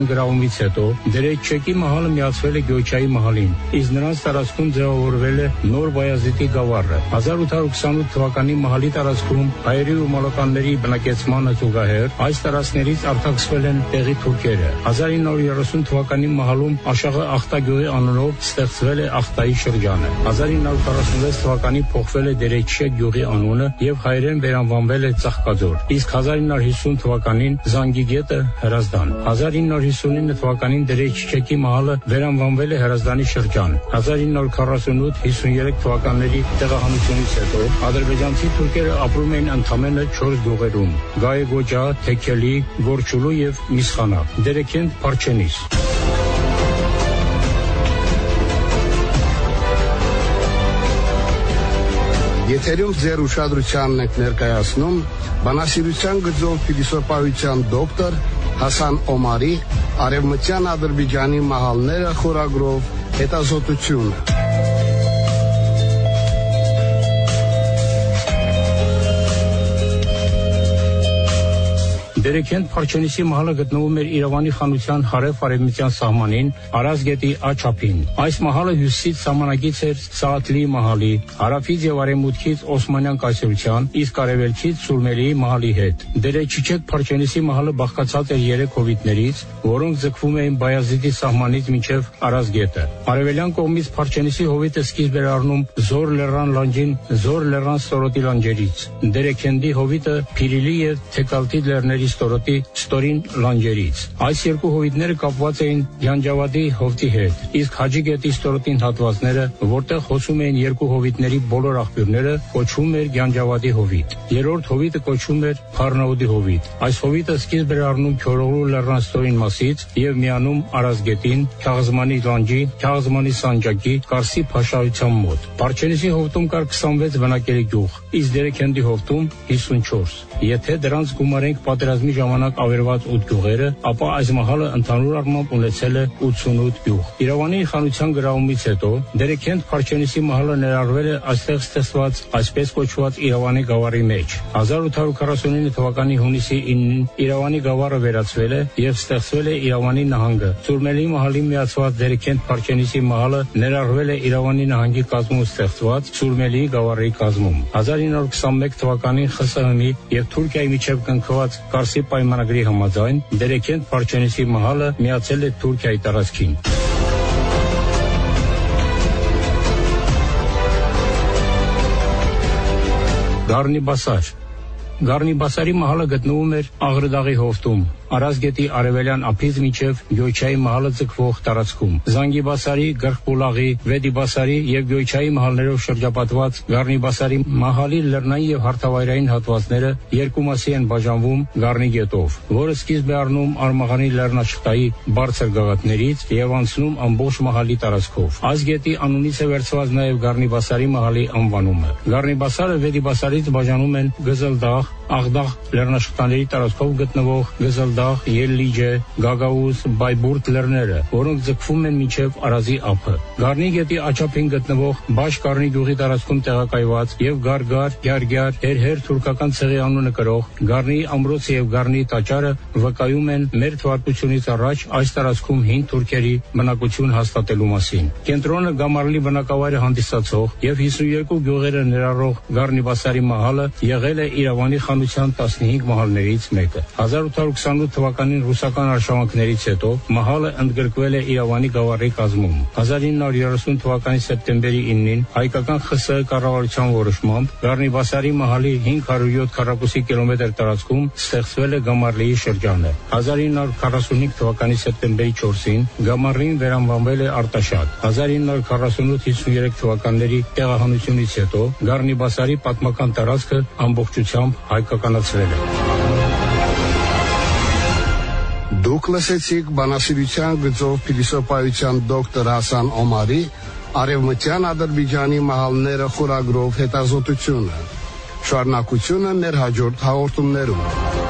գրավումից հետո Դերեչչեկի մահալը միացվել է Գյոյչայի մահալին, իսկ նրանց տարածքում ձևավորվել է նոր Բայազետի գավառը։ 1828 թվականի մահալի տարածքում հայերի ու մոլոկանների բնակեցմանը զուգահեռ այս տարածքներից արձակվել են տեղի թուրքերը։ 1930 թվականի մահալում Աշաղը Ախտագյուղի անունով ստեղծվել է Ախտայի շրջանը։ 1946 թվականի փոխվել է Դերեչչե գյուղի անունը եւ հայերեն վերանվանվել է Ծաղկաձոր, իսկ 1950 թվականին Զանգիգետը Հրազդան։ 1959 թվականին Դերեչչեկի մահալը վերանվանվել է Հրազդանի շրջան։ 1948-53 թվականների տեղահանությունից հետո ադրբեջանցի թուրքերը ապրում էին ընդամենը 4 գյուղերում՝ Գայեգոջա, Թեքելի, Գորչուլու եւ Միսխանա, Դերեքենտ, Փարչենիս։ Եթերում ձեր ուշադրությանն ենք ներկայացնում բանասիրության գծով փիլիսոփայության դոկտոր Հասան Օմարի Արևմտյան Ադրբեջանի մահալները խորագրով հետազոտությունը։ Դերեքենտ Փարչենիսի մահալը գտնվում էր Իրավանի խանության հարավ-արևմտյան սահմանին, Արազ գետի աջափին։ Այս մահալը հյուսիսից սահմանակից էր Սաաթլի մահալի, հարավից եւ արևմուտքից Օսմանյան կայսրության, իսկ արևելքից Սուրմելիի մահալի հետ։ Դերեչչեք Փարչենիսի մահալը բաղկացած էր 3 հովիտներից, որոնք ձգվում էին Բայազետի սահմանից մինչև Արազ գետը։ Արևելյան կողմից Փարչենիսի հովիտը սկիզբ էր առնում Զոր լեռան լանջին, Զոր լեռան ստորոտի լանջերից։ Դերեքենդի հովիտը Փիրիլի եւ Թեկալտի լեռների ստորոտի ստորին լանջերից։ Այս երկու հովիտները կապված էին Յանջավադի հովտի հետ, իսկ Հաջի գետի ստորոտին հատվածները, որտեղ հոսում էին երկու հովիտների բոլոր աղբյուրները, կոչվում էր Յանջավադի հովիտ։ Երրորդ հովիտը կոչվում էր Փարնաուդի հովիտ։ Այս հովիտը սկիզբ էր առնում Քյորողլու լեռան ստորին մասից եւ միանում Արազ գետին, Քաղզմանի լանջի, Քաղզմանի սանջակի, Կարսի փաշայության մոտ։ Փարչենիսի հովտում կար 26 բնակելի գյուղ, իսկ Դերեքենդի հովտում 54։ Եթե դրանց գումարենք պատերազմի ժամանակ ավերված 8 գյուղերը, ապա այս մահալը ընդհանուր առմամբ ունեցել է 88 գյուղ։ Իրավանի խանության գրավումից հետո Դերեքենտ Փարչենիսի մահալը ներառվել է այստեղ ստեղծված այսպես կոչված Իրավանի գավառի մեջ։ 1849 թվականի հունիսի 9-ին Իրավանի գավառը վերածվել է եւ ստեղծվել է Իրավանի նահանգը։ Սուրմելիի մահալի միացված Դերեքենտ Փարչենիսի մահալը ներառվել է Իրավանի նահանգի կազմում ստեղծված Սուրմելիի գավառի կազմում։ 1921 թվականին ԽՍՀՄ-ի եւ Թուրքիայի միջև կնքված Կարսի պայմանագրի համաձայն Դերեքենտ Փարչենիսի մահալը միացել է Թուրքիայի տարածքին։ Գառնիբասարի մահալը գտնվում էր Աղրդաղի հովտում, Արազ գետի արևելյան ափից մինչև Գյոյչայի մահալը ձգվող տարածքում։ Զանգիբասարի, Գրխպուլաղի, Վեդիբասարի եւ Գյոյչայի մահալներով շրջապատված Գառնիբասարի մահալի լեռնային եւ հարթավայրային հատվածները երկու մասի են բաժանվում Գառնի գետով, որը սկիզբ է առնում Արմաղանի լեռնաշխտայի բարձր գագաթներից եւ անցնում ամբողջ մահալի տարածքով։ Այս գետի անունից է վերցված նաեւ Գառնիբասարի մահալի անվանումը։ Գառնիբասարը Վեդիբասարից բաժանում են Գզլդաղ, Աղդաղ լեռնաշխտաների տարածքով գտնվող Գզլդաղ, Ելլիջե, Գագաուզ, Բայբուրտ լեռները, որոնք ձգվում են մինչև Արազի ափը։ Գառնի գետի աջափին գտնվող Բաշ-Գառնի գյուղի տարածքում տեղակայված եւ Գարգար, Գյարգյար, Հերհեր թուրքական ցեղի անունը կրող Գառնի ամրոցը եւ Գառնի տաճարը վկայում են մեր թվարկությունից առաջ այս տարածքում հին թուրքերի բնակություն հաստատելու մասին։ Կենտրոնը Գամարլի բնակավայրը հանդիսացող եւ 52 գյուղերը ներառող Գառնիբասարի մահալը եղել է Իրավանի խանության 15 մահալներից մեկը։ 1828 թվականին ռուսական արշավանքներից հետո մահալը ընդգրկվել է Իրավանի գավառի կազմում։ 1930 թվականի սեպտեմբերի 9-ին հայկական ԽՍՀ կառավարության որոշմամբ Գառնիբասարի մահալի 507 քառակուսի կիլոմետր տարածքում ստեղծվել է Գամարլիի շրջանը։ 1945 թվականի սեպտեմբերի 4-ին Գամարլին վերանվանվել է Արտաշատ։ 1948-53 թվականների տեղահանությունից հետո Գառնիբասարի պատմական տարածքը ամբողջությամբ հայկականացվել է։ Դուք լսեցիք բանասիրության գծով փիլիսոփայության դոկտոր Հասան Օմարի Արևմտյան Ադրբեջանի մահալները խորագրով հետազոտությունը։ Շարունակությունը մեր հաջորդ հաղորդումներում։